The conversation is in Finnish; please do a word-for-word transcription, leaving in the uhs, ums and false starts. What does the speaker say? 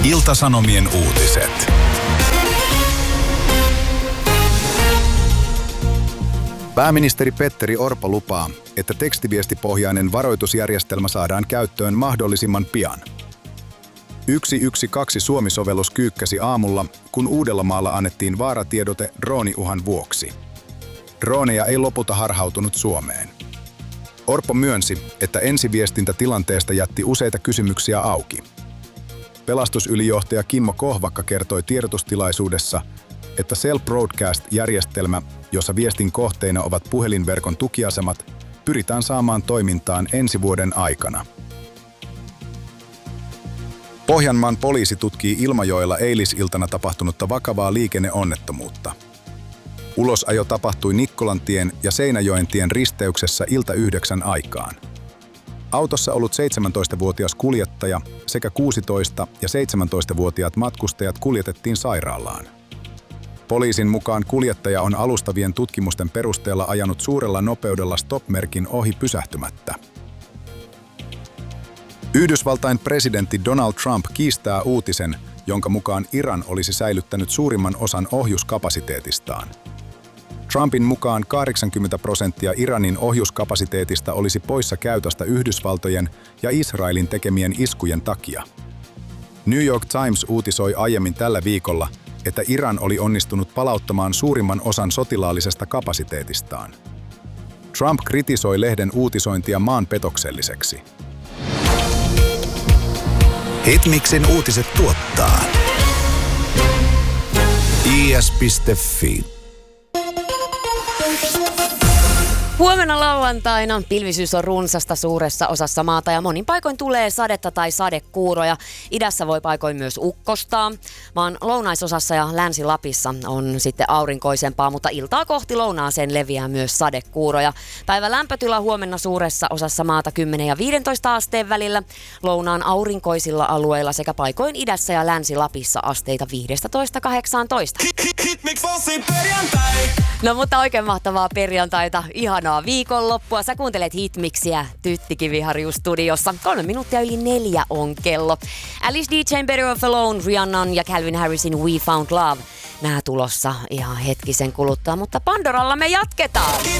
Ilta-Sanomien uutiset. Pääministeri Petteri Orpo lupaa, että tekstiviestipohjainen varoitusjärjestelmä saadaan käyttöön mahdollisimman pian. yksi yksi kaksi Suomi-sovellus kyykkäsi aamulla, kun Uudellamaalla annettiin vaaratiedote drooniuhan vuoksi. Drooneja ei lopulta harhautunut Suomeen. Orpo myönsi, että ensiviestintä tilanteesta jätti useita kysymyksiä auki. Pelastusylijohtaja Kimmo Kohvakka kertoi tiedotustilaisuudessa, että Cell Broadcast-järjestelmä, jossa viestin kohteina ovat puhelinverkon tukiasemat, pyritään saamaan toimintaan ensi vuoden aikana. Pohjanmaan poliisi tutkii Ilmajoella eilisiltana tapahtunutta vakavaa liikenneonnettomuutta. Ulosajo tapahtui Nikkolantien ja Seinäjoentien risteyksessä ilta yhdeksän aikaan. Autossa ollut seitsemäntoistavuotias kuljettaja sekä kuusitoista- ja seitsemäntoistavuotiaat matkustajat kuljetettiin sairaalaan. Poliisin mukaan kuljettaja on alustavien tutkimusten perusteella ajanut suurella nopeudella stop-merkin ohi pysähtymättä. Yhdysvaltain presidentti Donald Trump kiistää uutisen, jonka mukaan Iran olisi säilyttänyt suurimman osan ohjuskapasiteetistaan. Trumpin mukaan kahdeksankymmentä prosenttia Iranin ohjuskapasiteetista olisi poissa käytöstä Yhdysvaltojen ja Israelin tekemien iskujen takia. New York Times uutisoi aiemmin tällä viikolla, että Iran oli onnistunut palauttamaan suurimman osan sotilaallisesta kapasiteetistaan. Trump kritisoi lehden uutisointia maanpetokselliseksi. Hitmixin uutiset tuottaa i s piste f i. Huomenna lauantaina pilvisyys on runsasta suuressa osassa maata ja monin paikoin tulee sadetta tai sadekuuroja. Idässä voi paikoin myös ukkostaa. Maan lounaisosassa ja Länsi-Lapissa on sitten aurinkoisempaa, mutta iltaa kohti lounaaseen leviää myös sadekuuroja. Päivän lämpötila huomenna suuressa osassa maata kymmenen ja viisitoista asteen välillä. Lounaan aurinkoisilla alueilla sekä paikoin idässä ja Länsi-Lapissa asteita viisitoista kahdeksantoista. No mutta oikein mahtavaa perjantaita. Ihanaa viikonloppua. Sä kuuntelet Hitmixiä Tytti Kiviharju studiossa. Kolme minuuttia yli neljä on kello. Alice D. Chamber of Alone, Rihannan ja Calvin Harrisin We Found Love. Nää tulossa ihan hetkisen kuluttua, mutta Pandoralla me jatketaan.